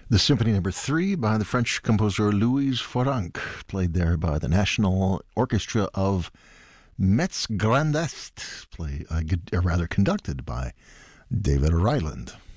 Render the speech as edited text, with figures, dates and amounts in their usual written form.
The Symphony Number 3 by the French composer Louise Foranc, played there by the National Orchestra of Metz Grand Est, conducted by David Ryland.